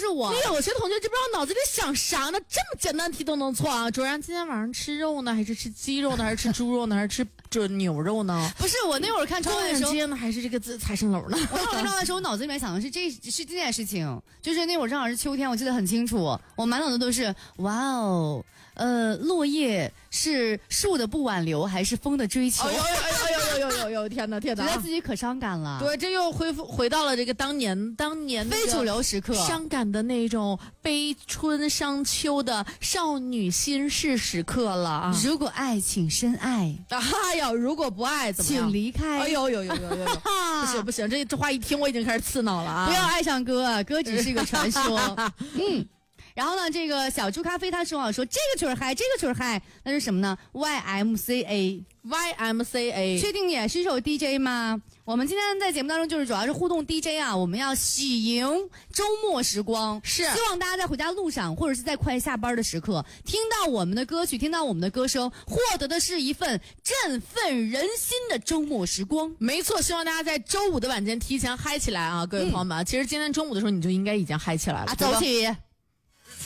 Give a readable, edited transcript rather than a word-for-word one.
是我。 你有些同学就不知道脑子里想啥呢，这么简单题都能错啊！卓然今天晚上吃肉呢，还是吃鸡肉呢，还是吃猪肉呢，还是吃牛肉呢？ 不是我那会儿看窗外的时候呢，还是这个财神楼呢？ 我那会儿看窗外的时候，我脑子里面想的是这件事情，就是那会儿正好是秋天，我记得很清楚，我满脑子都是哇哦。落叶是树的不挽留，还是风的追求？ 哎呦，天哪！ 觉得自己可伤感了。 对，这又回到了这个当年非主流时刻， 伤感的那种悲春伤秋的少女心事时刻了啊！ 如果爱，请深爱。 哎呦，如果不爱怎么样？ 请离开。 哎呦，不行，这话一听我已经开始刺挠了啊！ 不要爱上歌，歌只是一个传说。然后呢，这个小猪咖啡他说这个曲儿嗨，那是什么呢 ？YMCA， 确定你也是一首 DJ 吗？我们今天在节目当中就是主要是互动 DJ 啊，我们要喜迎周末时光， 是希望大家在回家路上或者是在快下班的时刻，听到我们的歌曲，听到我们的歌声，获得的是一份振奋人心的周末时光。 没错，希望大家在周五的晚间提前嗨起来啊，各位朋友们。其实今天中午的时候你就应该已经嗨起来了， 走起。